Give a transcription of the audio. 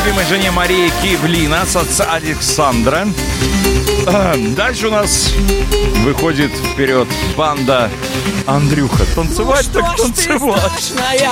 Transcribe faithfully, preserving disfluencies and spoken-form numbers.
любимой жене Марии Кивлина с отца Александра. Дальше у нас выходит вперед банда Андрюха. Танцевать Ну, так танцевать.